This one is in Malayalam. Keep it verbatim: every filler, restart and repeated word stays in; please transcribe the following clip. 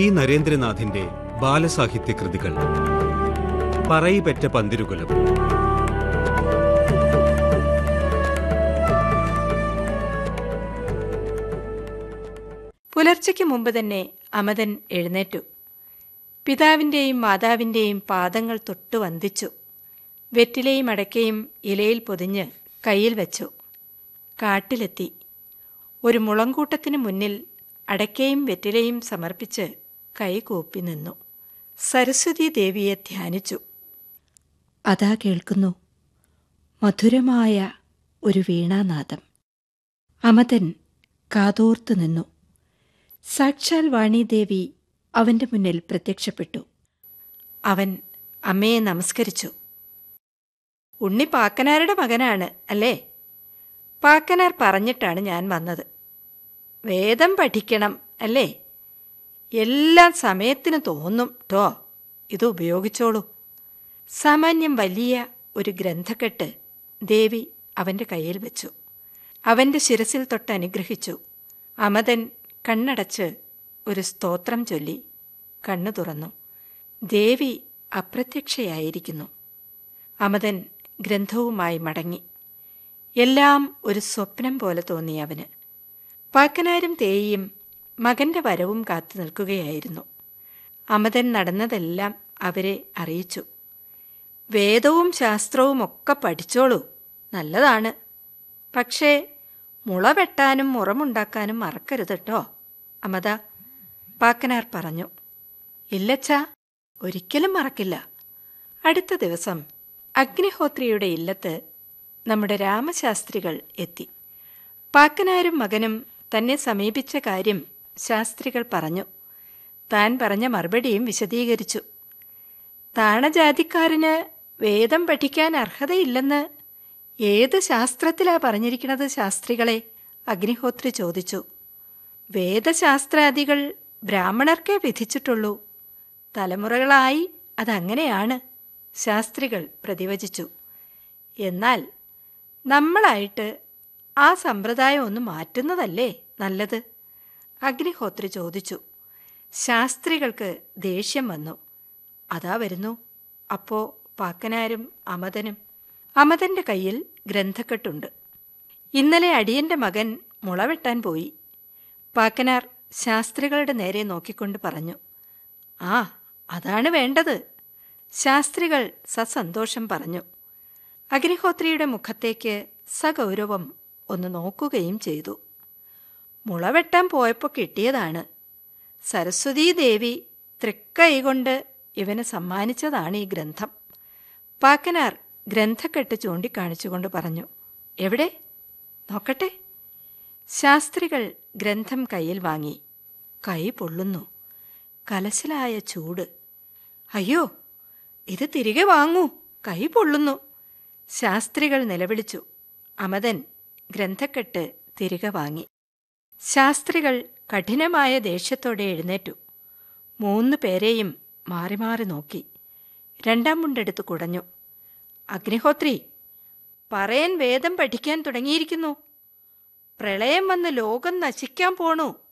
നരേന്ദ്രനാഥിന്റെ ബാലസാഹിത്യ കൃതികൾ. പറയിപെറ്റ പന്തിരുകുലം. പുലർച്ചയ്ക്ക് മുമ്പ് തന്നെ അമതൻ എഴുന്നേറ്റു. പിതാവിൻ്റെയും മാതാവിൻ്റെയും പാദങ്ങൾ തൊട്ടു വന്ദിച്ചു. വെറ്റിലയും അടയ്ക്കയും ഇലയിൽ പൊതിഞ്ഞ് കയ്യിൽ വെച്ചു. കാട്ടിലെത്തി. ഒരു മുളങ്കൂട്ടത്തിനു മുന്നിൽ അടയ്ക്കയും വെറ്റിലയും സമർപ്പിച്ച് കൈകൂപ്പി നിന്നു. സരസ്വതി ദേവിയെ ധ്യാനിച്ചു. അതാ കേൾക്കുന്നു മധുരമായ ഒരു വീണാനാദം. അമതൻ കാതോർത്തു നിന്നു. സാക്ഷാൽ വാണിദേവി അവന്റെ മുന്നിൽ പ്രത്യക്ഷപ്പെട്ടു. അവൻ അമ്മയെ നമസ്കരിച്ചു. ഉണ്ണി പാക്കനാരുടെ മകനാണ് അല്ലേ? പാക്കനാർ പറഞ്ഞിട്ടാണ് ഞാൻ വന്നത്. വേദം പഠിക്കണം അല്ലേ? എല്ലാം സമയത്തിന് തോന്നും ട്ടോ. ഇത് ഉപയോഗിച്ചോളൂ. സാമാന്യം വലിയ ഒരു ഗ്രന്ഥക്കെട്ട് ദേവി അവൻ്റെ കയ്യിൽ വെച്ചു. അവൻ്റെ ശിരസിൽ തൊട്ട് അനുഗ്രഹിച്ചു. അമതൻ കണ്ണടച്ച് ഒരു സ്തോത്രം ചൊല്ലി കണ്ണു തുറന്നു. ദേവി അപ്രത്യക്ഷയായിരിക്കുന്നു. അമതൻ ഗ്രന്ഥവുമായി മടങ്ങി. എല്ലാം ഒരു സ്വപ്നം പോലെ തോന്നി അവന്. പാക്കനാരും തേയിയും മകന്റെ വരവും കാത്തു നിൽക്കുകയായിരുന്നു. അമതൻ നടന്നതെല്ലാം അവരെ അറിയിച്ചു. വേദവും ശാസ്ത്രവും ഒക്കെ പഠിച്ചോളൂ, നല്ലതാണ്. പക്ഷേ മുള വെട്ടാനും മുറമുണ്ടാക്കാനും മറക്കരുത് കേട്ടോ അമത, പാക്കനാർ പറഞ്ഞു. ഇല്ലച്ചാ, ഒരിക്കലും മറക്കില്ല. അടുത്ത ദിവസം അഗ്നിഹോത്രിയുടെ ഇല്ലത്ത് നമ്മുടെ രാമശാസ്ത്രികൾ എത്തി. പാക്കനാരും മകനും തന്നെ സമീപിച്ച കാര്യം ശാസ്ത്രികൾ പറഞ്ഞു. താൻ പറഞ്ഞ മറുപടിയും വിശദീകരിച്ചു. താണജാതിക്കാരന് വേദം പഠിക്കാൻ അർഹതയില്ലെന്ന് ഏത് ശാസ്ത്രത്തിലാ പറഞ്ഞിരിക്കുന്നത് ശാസ്ത്രികളെ? അഗ്നിഹോത്രി ചോദിച്ചു. വേദശാസ്ത്രാദികൾ ബ്രാഹ്മണർക്കേ വിധിച്ചിട്ടുള്ളൂ. തലമുറകളായി അതങ്ങനെയാണ്, ശാസ്ത്രികൾ പ്രതിവചിച്ചു. എന്നാൽ നമ്മളായിട്ട് ആ സമ്പ്രദായം ഒന്ന് മാറ്റുന്നതല്ലേ നല്ലത്? അഗ്നിഹോത്രി ചോദിച്ചു. ശാസ്ത്രികൾക്ക് ദേഷ്യം വന്നു. അതാ വരുന്നു. അപ്പോ പാക്കനാരും അമതനും. അമതന്റെ കയ്യിൽ ഗ്രന്ഥക്കെട്ടുണ്ട്. ഇന്നലെ അടിയന്റെ മകൻ മുളവെട്ടാൻ പോയി. പാക്കനാർ ശാസ്ത്രികളുടെ നേരെ നോക്കിക്കൊണ്ട് പറഞ്ഞു. ആ, അതാണ് വേണ്ടത്. ശാസ്ത്രികൾ സസന്തോഷം പറഞ്ഞു. അഗ്നിഹോത്രിയുടെ മുഖത്തേക്ക് സഗൗരവം ഒന്ന് നോക്കുകയും ചെയ്തു. മുളവെട്ടാൻ പോയപ്പോൾ കിട്ടിയതാണ്. സരസ്വതീ ദേവി തൃക്കൈകൊണ്ട് ഇവന് സമ്മാനിച്ചതാണ് ഈ ഗ്രന്ഥം. പാക്കനാർ ഗ്രന്ഥക്കെട്ട് ചൂണ്ടിക്കാണിച്ചുകൊണ്ട് പറഞ്ഞു. എവിടെ? നോക്കട്ടെ. ശാസ്ത്രികൾ ഗ്രന്ഥം കയ്യിൽ വാങ്ങി. കൈ പൊള്ളുന്നു. കലശലായ ചൂട്. അയ്യോ, ഇത് തിരികെ വാങ്ങൂ, കൈ പൊള്ളുന്നു. ശാസ്ത്രികൾ നിലവിളിച്ചു. അമതൻ ഗ്രന്ഥക്കെട്ട് തിരികെ വാങ്ങി. ശാസ്ത്രികൾ കഠിനമായ ദേഷ്യത്തോടെ എഴുന്നേറ്റു. മൂന്ന് പേരെയും മാറി മാറി നോക്കി. രണ്ടാം മുണ്ടെടുത്ത് കുടഞ്ഞു. അഗ്നിഹോത്രി, പറയൻ വേദം പഠിക്കാൻ തുടങ്ങിയിരിക്കുന്നു. പ്രളയം വന്ന് ലോകം നശിക്കാൻ പോണു.